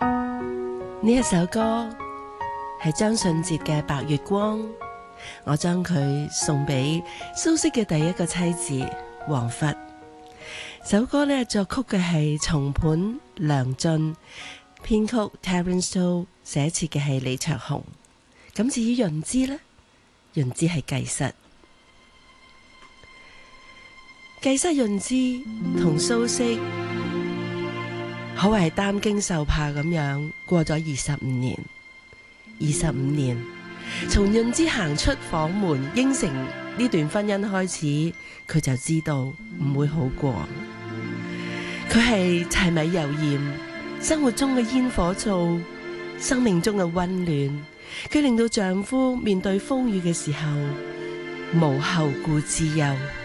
呢一首歌係張信哲嘅《白月光》，我將佢送俾蘇軾嘅第一個妻子王弗。首歌呢，作曲嘅係松本良進，編曲 Terence Tao， 寫詞嘅係李卓雄。咁至於潤之呢，潤之係繼室，繼室潤之同蘇軾可謂係擔驚受怕咁樣過咗25年。25年，從潤之行出房門應承呢段婚姻開始，佢就知道唔會好過。佢係柴米油鹽，生活中嘅煙火灶，生命中嘅溫暖。佢令到丈夫面對風雨嘅時候無後顧之憂。